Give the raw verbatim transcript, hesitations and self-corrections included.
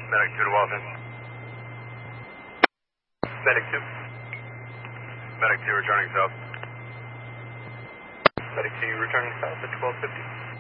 Medic two to Walton. Medic two. Medic two returning south. Medic two returning south at twelve fifty.